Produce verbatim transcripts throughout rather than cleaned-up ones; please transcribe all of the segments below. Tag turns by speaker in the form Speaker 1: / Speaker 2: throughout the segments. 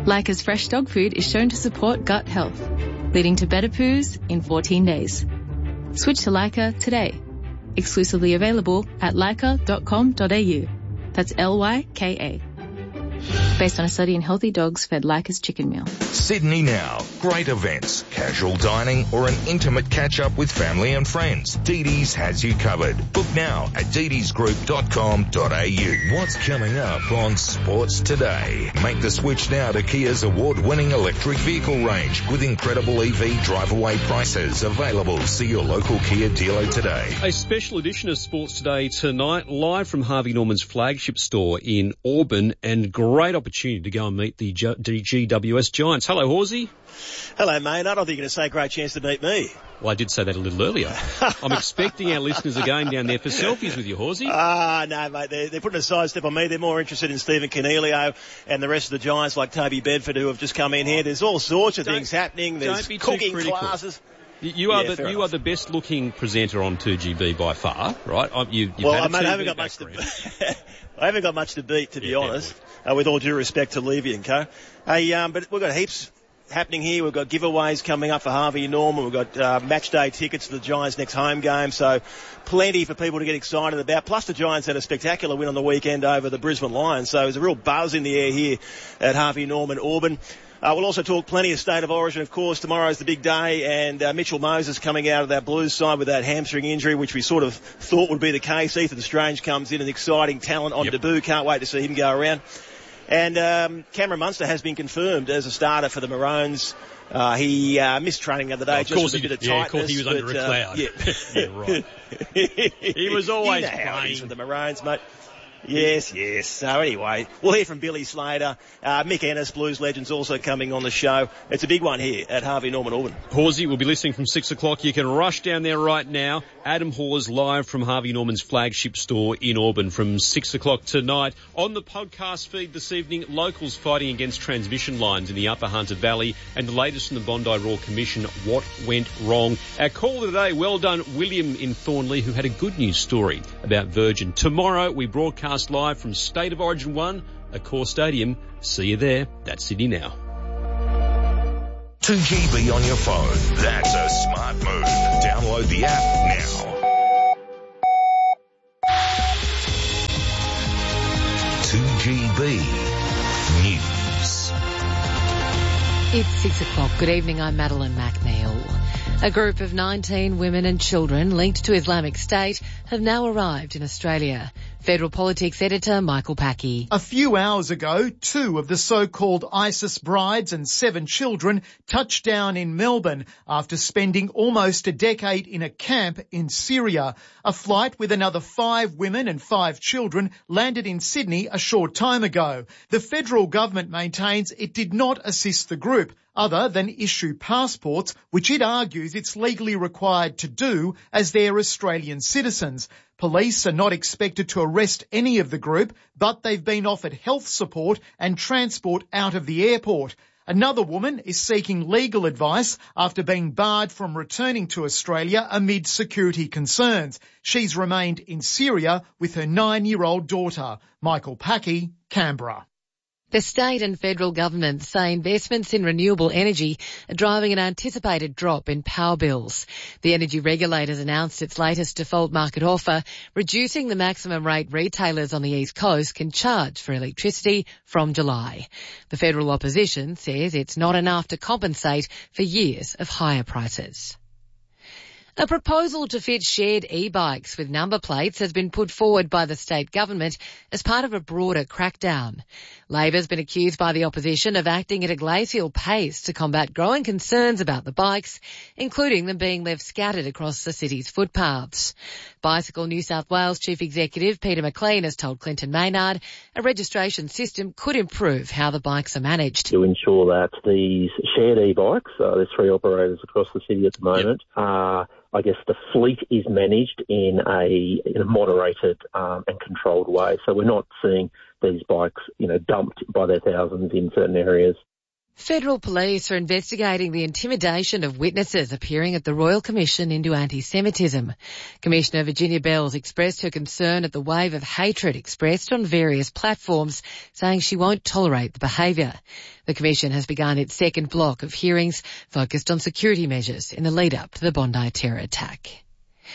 Speaker 1: Leica's fresh dog food is shown to support gut health, leading to better poos in fourteen days. Switch to Leica today. Exclusively available at leica dot com dot a u. That's L Y K A. Based on a study in healthy dogs fed Leica's chicken meal.
Speaker 2: Sydney Now. Great events, casual dining or an intimate catch-up with family and friends. Dee Dee's has you covered. Book now at dee dees group dot com dot a u. What's coming up on Sports Today? Make the switch now to Kia's award-winning electric vehicle range with incredible E V drive-away prices available. See your local Kia dealer today.
Speaker 3: A special edition of Sports Today tonight, live from Harvey Norman's flagship store in Auburn, and great opportunity to go and meet the G W S Giants. Hello, Horsey.
Speaker 4: Hello, mate. I don't think you're going to say great chance to meet me.
Speaker 3: Well, I did say that a little earlier. I'm expecting our listeners are going down there for selfies with you, Horsey.
Speaker 4: Ah, uh, no, mate. They're, they're putting a sidestep on me. They're more interested in Stephen Cornelio and the rest of the Giants, like Toby Bedford, who have just come in here. There's all sorts of don't, things happening. There's cooking classes.
Speaker 3: You are
Speaker 4: yeah,
Speaker 3: the you
Speaker 4: enough.
Speaker 3: are the best looking presenter on two G B by far, right? You, you've
Speaker 4: well,
Speaker 3: had
Speaker 4: I, mate, I haven't got much to. I haven't got much to beat, to be yeah, honest. Uh, with all due respect to Levy and co. Hey, um, but we've got heaps happening here. We've got giveaways coming up for Harvey Norman. We've got uh, match day tickets to the Giants' next home game. So plenty for people to get excited about. Plus the Giants had a spectacular win on the weekend over the Brisbane Lions. So there's a real buzz in the air here at Harvey Norman, Auburn. Uh, we'll also talk plenty of State of Origin, of course. Tomorrow's the big day, and uh, Mitchell Moses coming out of that Blues side with that hamstring injury, which we sort of thought would be the case. Ethan Strange comes in, an exciting talent on yep. debut. Can't wait to see him go around. And um, Cameron Munster has been confirmed as a starter for the Maroons. Uh, he uh, missed training the other day,
Speaker 3: well,
Speaker 4: just with a
Speaker 3: he,
Speaker 4: bit of
Speaker 3: yeah,
Speaker 4: tightness.
Speaker 3: Of course he was
Speaker 4: but,
Speaker 3: under a cloud.
Speaker 4: Uh, yeah.
Speaker 3: yeah, right. He was always
Speaker 4: you know
Speaker 3: playing.
Speaker 4: How it is with the Maroons, mate. Yes, yes. So anyway, we'll hear from Billy Slater. Uh, Mick Ennis, Blues Legends, also coming on the show. It's a big one here at Harvey Norman, Auburn.
Speaker 3: Horsey will be listening from six o'clock. You can rush down there right now. Adam Hawes live from Harvey Norman's flagship store in Auburn from six o'clock tonight. On the podcast feed this evening, locals fighting against transmission lines in the Upper Hunter Valley, and the latest from the Bondi Royal Commission, what went wrong. Our call today, well done, William in Thornley, who had a good news story about Virgin. Tomorrow we broadcast live from State of Origin one, Accor Stadium. See you there. That's Sydney Now.
Speaker 2: two G B on your phone. That's a smart move. Download the app now. two G B News.
Speaker 5: It's six o'clock. Good evening. I'm Madeline McNeil. A group of nineteen women and children linked to Islamic State have now arrived in Australia. Federal Politics editor Michael Packey.
Speaker 6: A few hours ago, two of the so-called ISIS brides and seven children touched down in Melbourne after spending almost a decade in a camp in Syria. A flight with another five women and five children landed in Sydney a short time ago. The federal government maintains it did not assist the group, other than issue passports, which it argues it's legally required to do as they're Australian citizens. Police are not expected to arrest any of the group, but they've been offered health support and transport out of the airport. Another woman is seeking legal advice after being barred from returning to Australia amid security concerns. She's remained in Syria with her nine-year-old daughter. Michael Packey, Canberra.
Speaker 5: The state and federal governments say investments in renewable energy are driving an anticipated drop in power bills. The energy regulator's announced its latest default market offer, reducing the maximum rate retailers on the East Coast can charge for electricity from July. The federal opposition says it's not enough to compensate for years of higher prices. A proposal to fit shared e-bikes with number plates has been put forward by the state government as part of a broader crackdown. Labor's been accused by the opposition of acting at a glacial pace to combat growing concerns about the bikes, including them being left scattered across the city's footpaths. Bicycle New South Wales Chief Executive Peter McLean has told Clinton Maynard a registration system could improve how the bikes are managed.
Speaker 7: To ensure that these shared e-bikes, uh, there's three operators across the city at the moment, yep. are I guess the fleet is managed in a, in a moderated um, and controlled way. So we're not seeing these bikes, you know, dumped by their thousands in certain areas.
Speaker 5: Federal police are investigating the intimidation of witnesses appearing at the Royal Commission into Anti-Semitism. Commissioner Virginia Bells expressed her concern at the wave of hatred expressed on various platforms, saying she won't tolerate the behaviour. The Commission has begun its second block of hearings focused on security measures in the lead-up to the Bondi terror attack.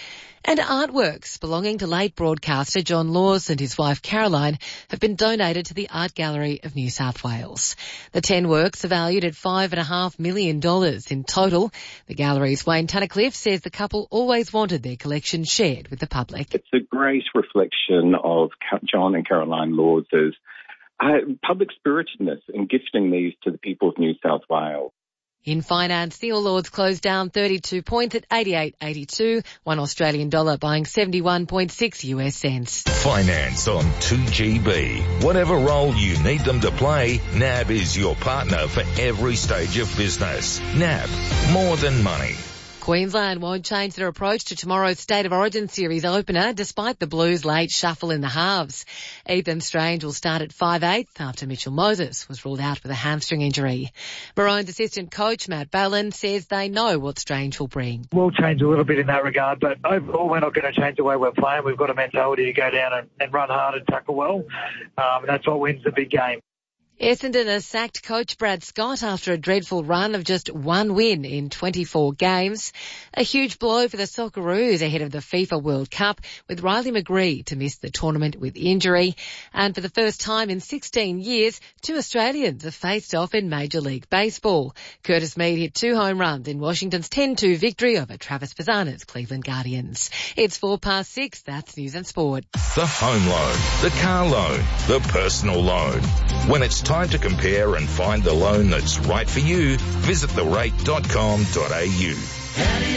Speaker 5: And artworks belonging to late broadcaster John Laws and his wife Caroline have been donated to the Art Gallery of New South Wales. The ten works are valued at five and a half million dollars in total. The gallery's Wayne Tunnicliffe says the couple always wanted their collection shared with the public.
Speaker 8: It's a great reflection of John and Caroline Laws' uh, public spiritedness in gifting these to the people of New South Wales.
Speaker 5: In finance, the All Ords closed down thirty-two points at eighty-eight eighty-two, one Australian dollar buying seventy-one point six U S cents.
Speaker 2: Finance on two G B. Whatever role you need them to play, N A B is your partner for every stage of business. N A B, more than money.
Speaker 5: Queensland won't change their approach to tomorrow's State of Origin Series opener despite the Blues' late shuffle in the halves. Ethan Strange will start at five eighth after Mitchell Moses was ruled out with a hamstring injury. Maroons assistant coach Matt Ballin says they know what Strange will bring.
Speaker 9: We'll change a little bit in that regard, but overall we're not going to change the way we're playing. We've got a mentality to go down and, and run hard and tackle well. Um, and that's what wins the big game.
Speaker 5: Essendon has sacked coach Brad Scott after a dreadful run of just one win in twenty-four games. A huge blow for the Socceroos ahead of the FIFA World Cup, with Riley McGree to miss the tournament with injury. And for the first time in sixteen years, two Australians have faced off in Major League Baseball. Curtis Mead hit two home runs in Washington's ten two victory over Travis Bazzana's Cleveland Guardians. It's four past six. That's News and Sport.
Speaker 2: The home loan, the car loan, the personal loan. When it's time to compare and find the loan that's right for you, visit the rate dot com dot a u.